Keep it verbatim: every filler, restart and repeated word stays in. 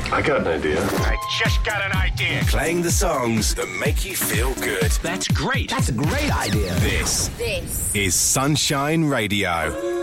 I got an idea. I just got an idea. Playing the songs that make you feel good. That's great. That's a great idea. This, This is Sunshine Radio.